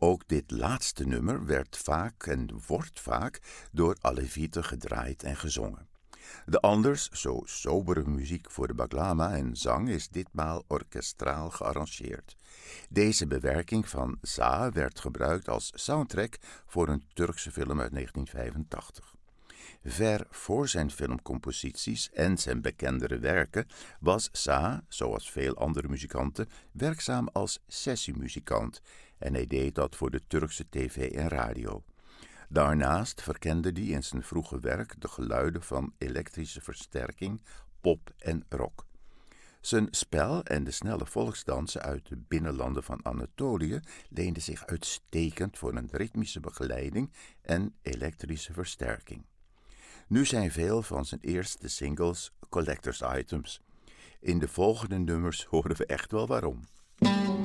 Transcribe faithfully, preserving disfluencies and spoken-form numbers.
Ook dit laatste nummer werd vaak en wordt vaak door Alevite gedraaid en gezongen. De anders zo sobere muziek voor de baglama en zang is ditmaal orkestraal gearrangeerd. Deze bewerking van Za werd gebruikt als soundtrack voor een Turkse film uit negentien vijfentachtig. Ver voor zijn filmcomposities en zijn bekendere werken was Za, zoals veel andere muzikanten, werkzaam als sessiemuzikant en hij deed dat voor de Turkse tv en radio. Daarnaast verkende hij in zijn vroege werk de geluiden van elektrische versterking, pop en rock. Zijn spel en de snelle volksdansen uit de binnenlanden van Anatolië leenden zich uitstekend voor een ritmische begeleiding en elektrische versterking. Nu zijn veel van zijn eerste singles collectors items. In de volgende nummers horen we echt wel waarom.